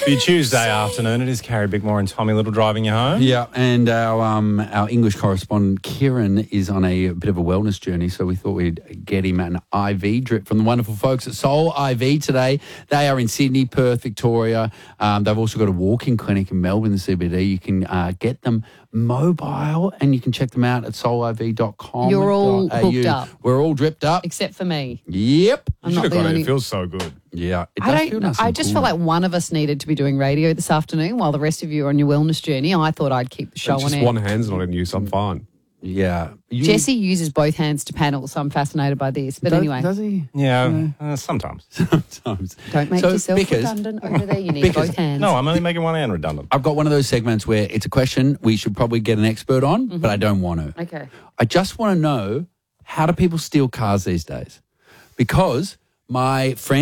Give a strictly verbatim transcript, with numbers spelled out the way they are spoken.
For your Tuesday afternoon, it is Carrie Bickmore and Tommy Little driving you home. Yeah, and our um, our English correspondent, Kieran, is on a bit of a wellness journey, so we thought we'd get him an I V drip from the wonderful folks at Soul I V today. They are in Sydney, Perth, Victoria. Um, they've also got a walk-in clinic in Melbourne, the C B D. You can uh, get them mobile, and you can check them out at soul I V dot com. You're all hooked up. We're all dripped up. Except for me. Yep. I'm You not should have the got it. only... It feels so good. Yeah, it does I feel don't. nice I and just cool. felt like one of us needed to be doing radio this afternoon while the rest of you are on your wellness journey. I thought I'd keep the show It's on just air. one hand's not in use. I'm fine. Yeah. You, Jesse uses both hands to paddle, so I'm fascinated by this. But does, anyway, Does he? Yeah, uh, sometimes. Sometimes. don't make So, yourself Bickers- redundant over there. You need Bickers- both hands. No, I'm only making one hand redundant. I've got one of those segments where it's a question we should probably get an expert on, Mm-hmm. but I don't want to. Okay. I just want to know, how do people steal cars these days? Because my friend